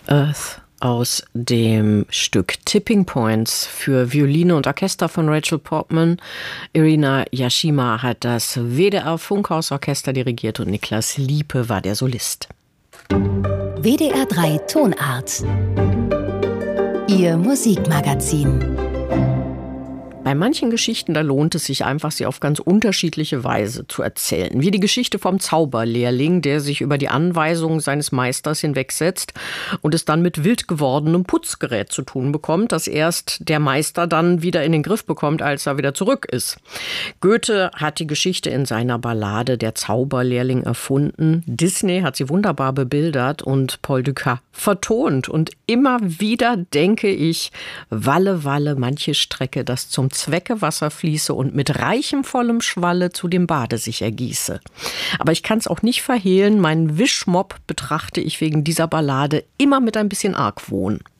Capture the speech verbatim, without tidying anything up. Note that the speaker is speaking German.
Earth aus dem Stück Tipping Points für Violine und Orchester von Rachel Portman. Irina Yashima hat das W D R Funkhausorchester dirigiert und Niklas Liepe war der Solist. W D R drei Tonart. Ihr Musikmagazin. Bei manchen Geschichten, da lohnt es sich einfach, sie auf ganz unterschiedliche Weise zu erzählen. Wie die Geschichte vom Zauberlehrling, der sich über die Anweisungen seines Meisters hinwegsetzt und es dann mit wild gewordenem Putzgerät zu tun bekommt, das erst der Meister dann wieder in den Griff bekommt, als er wieder zurück ist. Goethe hat die Geschichte in seiner Ballade Der Zauberlehrling erfunden. Disney hat sie wunderbar bebildert und Paul Dukas vertont. Und immer wieder denke ich, Walle, Walle, manche Strecke, das zum Zwecke Wasser fließe und mit reichem vollem Schwalle zu dem Bade sich ergieße. Aber ich kann es auch nicht verhehlen, meinen Wischmopp betrachte ich wegen dieser Ballade immer mit ein bisschen Argwohn.